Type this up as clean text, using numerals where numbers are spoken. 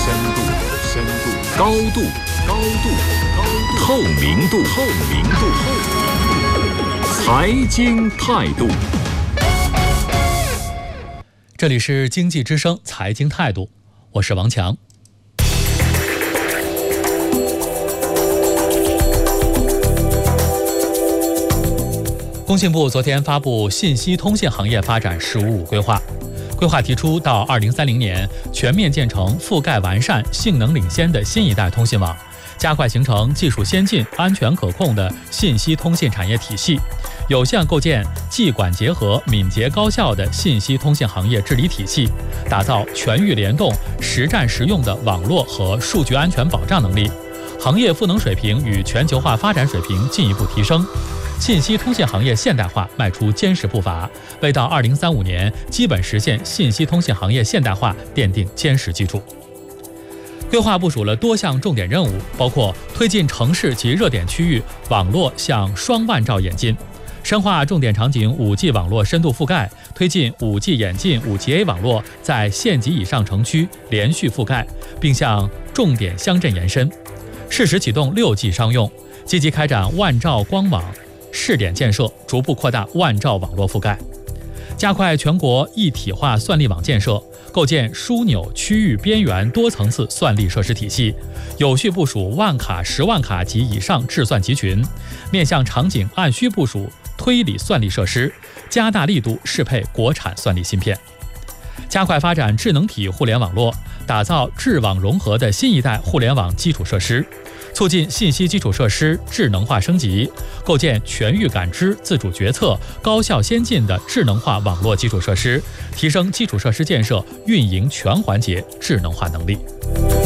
高度，透明度，财经态度。 这里是经济之声财经态度，我是王强。工信部昨天发布信息通信行业发展“十五五”规划，规划提出到2030年全面建成覆盖完善、性能领先的新一代通信网，加快形成技术先进、安全可控的信息通信产业体系，有效构建技管结合、敏捷高效的信息通信行业治理体系，打造全域联动、实战实用的网络和数据安全保障能力，行业赋能水平与全球化发展水平进一步提升。信息通信行业现代化迈出坚实步伐，为到2035年基本实现信息通信行业现代化奠定坚实基础。规划部署了多项重点任务，包括推进城市及热点区域网络向双万兆演进，深化重点场景 5G 网络深度覆盖，推进 5G 演进 5G-A 网络在县级以上城区连续覆盖，并向重点乡镇延伸，适时启动 6G 商用，积极开展万兆光网试点建设，逐步扩大万兆网络覆盖，加快全国一体化算力网建设，构建枢纽区域边缘多层次算力设施体系，有序部署万卡、10万卡及以上制算集群，面向场景按需部署推理算力设施，加大力度适配国产算力芯片，加快发展智能体互联网络，打造智网融合的新一代互联网基础设施，促进信息基础设施智能化升级，构建全域感知、自主决策、高效先进的智能化网络基础设施，提升基础设施建设运营全环节智能化能力。